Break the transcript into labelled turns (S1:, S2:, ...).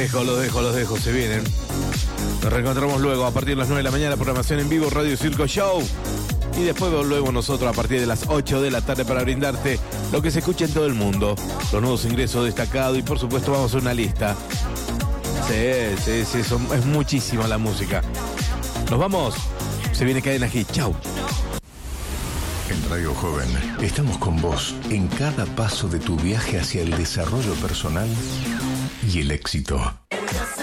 S1: Los dejo, se vienen. Nos reencontramos luego a partir de las 9 de la mañana, programación en vivo, Radio Circo Show. Y después volvemos nosotros a partir de las 8 de la tarde para brindarte lo que se escucha en todo el mundo. Los nuevos ingresos destacados y por supuesto vamos a hacer una lista. Sí, es muchísima la música. Nos vamos. Se viene Cadena Hit. Chau.
S2: En Radio Joven estamos con vos en cada paso de tu viaje hacia el desarrollo personal y el éxito.